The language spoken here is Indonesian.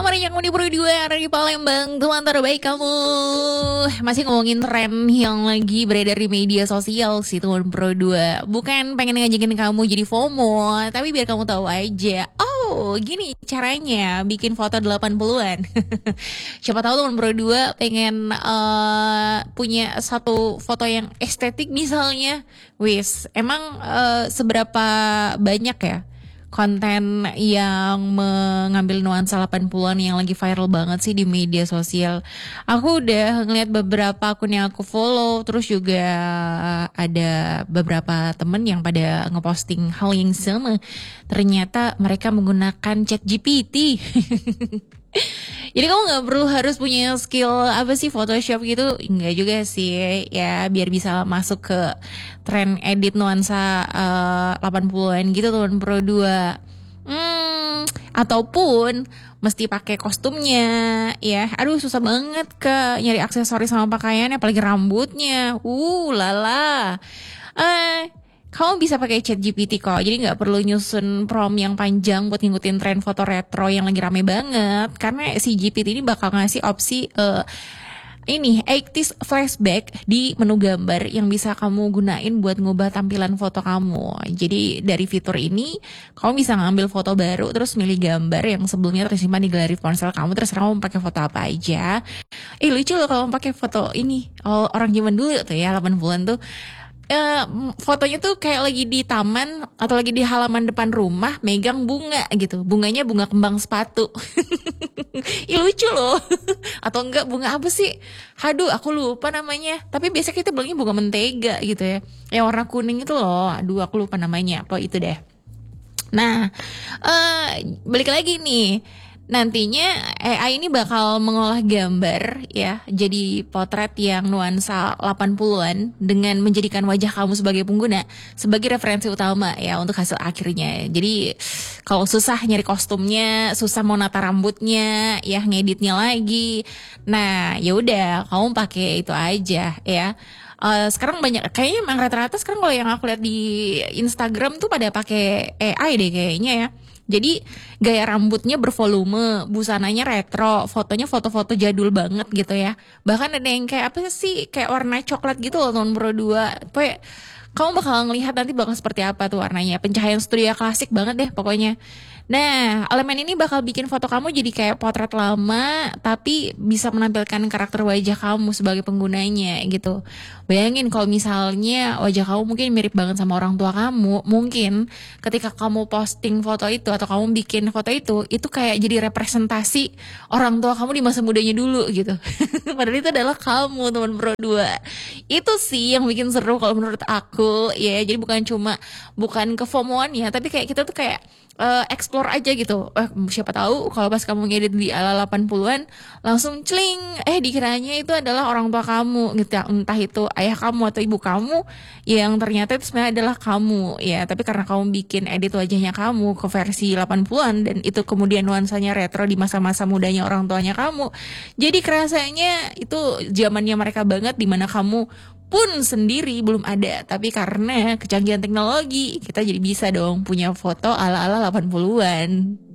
hari yang udah berdua dari Palembang, teman terbaik kamu. Masih ngomongin tren yang lagi beredar di media sosial sih teman Pro 2. Bukan pengen ngajakin kamu jadi FOMO, tapi biar kamu tahu aja. Oh, gini caranya bikin foto 80-an. Siapa tahu teman Pro 2 pengen punya satu foto yang estetik misalnya. Wis, emang seberapa banyak ya konten yang mengambil nuansa 80-an yang lagi viral banget sih di media sosial. Aku udah ngeliat beberapa akun yang aku follow, terus juga ada beberapa temen yang pada ngeposting hal yang sama. Ternyata mereka menggunakan ChatGPT. Jadi kamu gak perlu harus punya skill apa sih Photoshop gitu. Enggak juga sih. Ya biar bisa masuk ke tren edit nuansa 80-an gitu teman Pro 2. Ataupun mesti pakai kostumnya ya. Aduh susah banget ke nyari aksesoris sama pakaiannya, apalagi rambutnya. Lala. Kamu bisa pakai ChatGPT kok, jadi nggak perlu nyusun prompt yang panjang buat ngikutin tren foto retro yang lagi rame banget. Karena si GPT ini bakal ngasih opsi ini 80s flashback di menu gambar yang bisa kamu gunain buat ngubah tampilan foto kamu. Jadi dari fitur ini kamu bisa ngambil foto baru terus milih gambar yang sebelumnya tersimpan di galeri ponsel kamu, terus kamu pakai foto apa aja. Lucu loh kalau pakai foto ini. Orang zaman dulu tuh ya 80-an tuh. Fotonya tuh kayak lagi di taman atau lagi di halaman depan rumah megang bunga gitu. Bunganya bunga kembang sepatu. Lucu loh. Atau enggak bunga apa sih? Aduh aku lupa namanya. Tapi biasanya kita bilangnya bunga mentega gitu ya. Yang warna kuning itu loh. Aduh aku lupa namanya. Apa itu deh. Nah balik lagi nih. Nantinya AI ini bakal mengolah gambar ya, jadi potret yang nuansa 80-an dengan menjadikan wajah kamu sebagai pengguna sebagai referensi utama ya untuk hasil akhirnya. Jadi kalau susah nyari kostumnya, susah mau nata rambutnya, ya ngeditnya lagi. Nah, ya udah kamu pakai itu aja ya. Sekarang banyak kayaknya emang rata-rata sekarang kalau yang aku lihat di Instagram tuh pada pakai AI deh kayaknya ya. Jadi gaya rambutnya bervolume, busananya retro, fotonya foto-foto jadul banget gitu ya. Bahkan ada yang kayak apa sih, kayak warna coklat gitu loh tahun Pro 2. Pokoknya kamu bakal ngelihat nanti bakal seperti apa tuh warnanya. Pencahayaan studio klasik banget deh pokoknya. Nah, elemen ini bakal bikin foto kamu jadi kayak potret lama, tapi bisa menampilkan karakter wajah kamu sebagai penggunanya gitu. Bayangin kalau misalnya wajah kamu mungkin mirip banget sama orang tua kamu, mungkin ketika kamu posting foto itu atau kamu bikin foto itu kayak jadi representasi orang tua kamu di masa mudanya dulu gitu. Padahal itu adalah kamu teman Pro 2. Itu sih yang bikin seru kalau menurut aku ya. Jadi bukan kefomoan ya, tapi kayak kita tuh kayak explore aja gitu. Siapa tahu kalau pas kamu ngedit di ala 80-an langsung celing, dikiranya itu adalah orang tua kamu gitu ya. Entah itu ayah kamu atau ibu kamu yang ternyata itu sebenarnya adalah kamu ya. Tapi karena kamu bikin edit wajahnya kamu ke versi 80-an dan itu kemudian nuansanya retro di masa-masa mudanya orang tuanya kamu. Jadi kerasanya itu zamannya mereka banget, dimana kamu pun sendiri belum ada, tapi karena kecanggihan teknologi kita jadi bisa dong punya foto ala-ala 80-an.